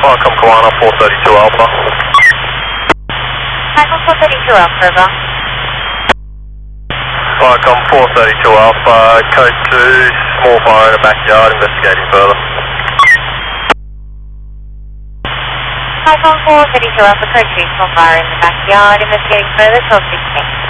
Vicom Kiwana 432 Alpha. Vicom 432 Alpha, over. Vicom 432 Alpha, code 2, small fire in the backyard, investigating further. Vicom 432 Alpha, code 2, small fire in the backyard, investigating further, 1216.